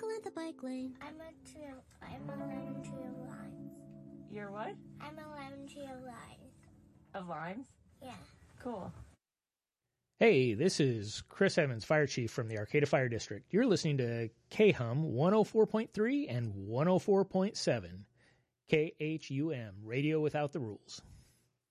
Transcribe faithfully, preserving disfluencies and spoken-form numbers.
Sprinkle at the bike lane. I'm a tree. I'm eleven tree of limes. You're what? I'm eleven tree of limes. Of limes? Yeah. Cool. Hey, this is Chris Evans, Fire Chief from the Arcata Fire District. You're listening to K H U M one oh four point three and one oh four point seven. K H U M, Radio Without the Rules.